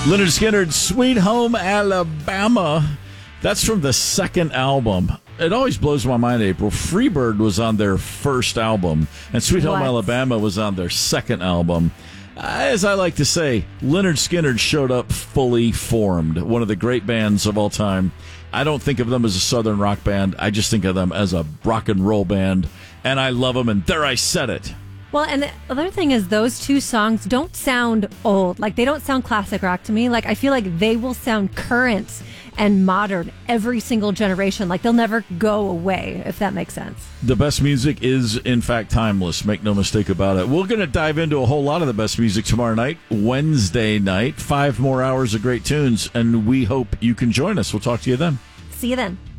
Lynyrd Skynyrd's Sweet Home Alabama. That's from the second album. It always blows my mind, April. Freebird was on their first album, and Sweet Home Alabama was on their second album. As I like to say, Lynyrd Skynyrd showed up fully formed. One of the great bands of all time. I don't think of them as a southern rock band. I just think of them as a rock and roll band, and I love them, and there I said it. Well, and the other thing is those two songs don't sound old. Like, they don't sound classic rock to me. Like, I feel like they will sound current and modern every single generation. Like, they'll never go away, if that makes sense. The best music is, in fact, timeless. Make no mistake about it. We're going to dive into a whole lot of the best music tomorrow night, Wednesday night. 5 more hours of great tunes, and we hope you can join us. We'll talk to you then. See you then.